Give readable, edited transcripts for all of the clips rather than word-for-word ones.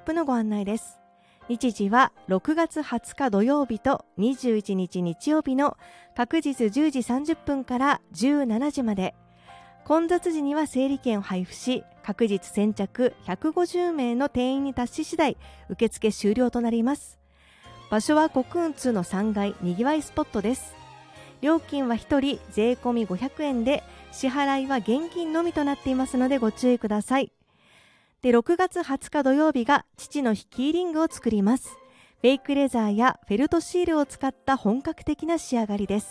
プのご案内です。日時は6月20日土曜日と21日日曜日の各日10時30分から17時まで。混雑時には整理券を配布し、各日先着150名の定員に達し次第受付終了となります。場所は国運通の3階にぎわいスポットです。料金は1人税込み500円で、支払いは現金のみとなっていますのでご注意ください。で、6月20日土曜日が父の日キーリングを作ります。フェイクレザーやフェルトシールを使った本格的な仕上がりです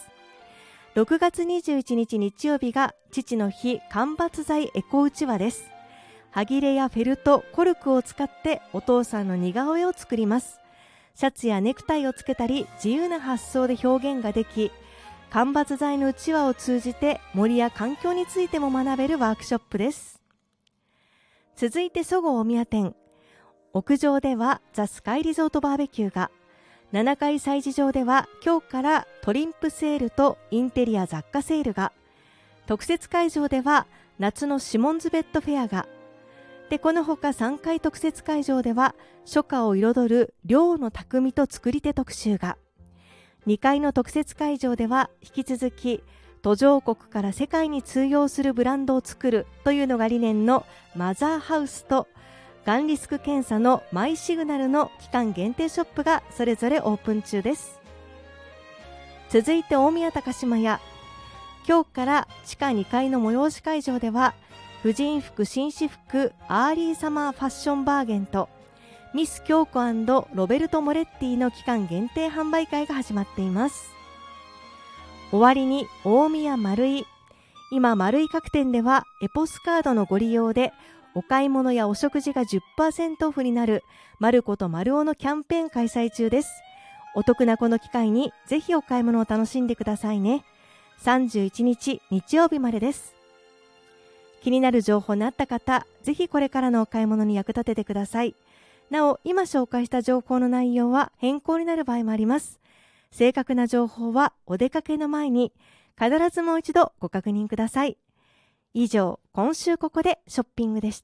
。6月21日日曜日が父の日間伐材エコうちわです。歯切れやフェルト、コルクを使ってお父さんの似顔絵を作ります。シャツやネクタイをつけたり自由な発想で表現ができ、間伐材のうちわを通じて森や環境についても学べるワークショップです。続いてそごう大宮店。屋上ではザ・スカイリゾートバーベキューが、7階催事場では今日からトリンプセールとインテリア雑貨セールが、特設会場では夏のシモンズベッドフェアが、でこのほか3階特設会場では初夏を彩る漁の匠と作り手特集が、2階の特設会場では引き続き途上国から世界に通用するブランドを作るというのが理念のマザーハウスと、がんリスク検査のマイシグナルの期間限定ショップがそれぞれオープン中です。続いて大宮高島屋。今日から地下2階の催し会場では婦人服紳士服アーリーサマーファッションバーゲンとミス京子&ロベルト・モレッティの期間限定販売会が始まっています。終わりに大宮マルイ。今マルイ各店ではエポスカードのご利用でお買い物やお食事が 10% オフになるマルコとマルオのキャンペーン開催中です。お得なこの機会にぜひお買い物を楽しんでくださいね。31日日曜日までです。気になる情報にあった方、ぜひこれからのお買い物に役立ててください。なお、今紹介した情報の内容は変更になる場合もあります。正確な情報はお出かけの前に必ずもう一度ご確認ください。以上、今週ここでショッピングでした。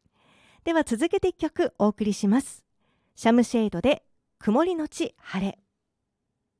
では続けて一曲お送りします。シャムシェイドで曇りのち晴れ。